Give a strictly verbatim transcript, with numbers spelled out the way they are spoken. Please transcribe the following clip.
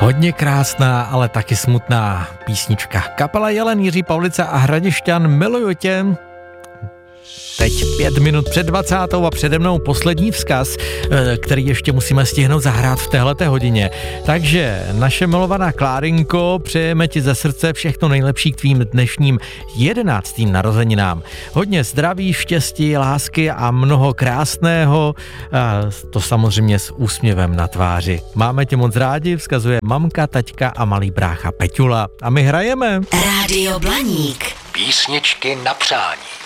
Hodně krásná, ale taky smutná písnička. Kapela Jelen, Jiří Pavlica a Hradišťan, Miluju tě. Teď pět minut před dvacátou a přede mnou poslední vzkaz, který ještě musíme stihnout zahrát v téhleté hodině. Takže naše milovaná Klárinko, přejeme ti ze srdce všechno nejlepší k tvým dnešním jedenáctým narozeninám. Hodně zdraví, štěstí, lásky a mnoho krásného, a to samozřejmě s úsměvem na tváři. Máme tě moc rádi, vzkazuje mamka, taťka a malý brácha Peťula. A my hrajeme. Rádio Blaník. Písničky na přání.